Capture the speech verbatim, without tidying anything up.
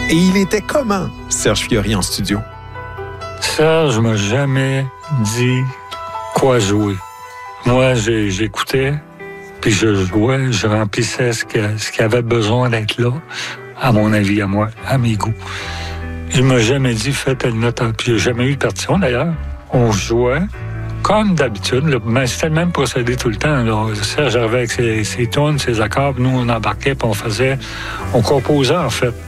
Et il était comment, Serge Fiori, en studio? Serge m'a jamais dit quoi jouer. Moi, j'ai, j'écoutais, puis je jouais, je remplissais ce, que, ce qui avait besoin d'être là, à mon avis, à moi, à mes goûts. Il m'a jamais dit « fais telle note », puis il n'y a jamais eu de partition, d'ailleurs. On jouait comme d'habitude, là, mais c'était le même procédé tout le temps. Là. Serge arrivait avec ses, ses tunes, ses accords, puis nous, on embarquait, puis on faisait... On composait, en fait.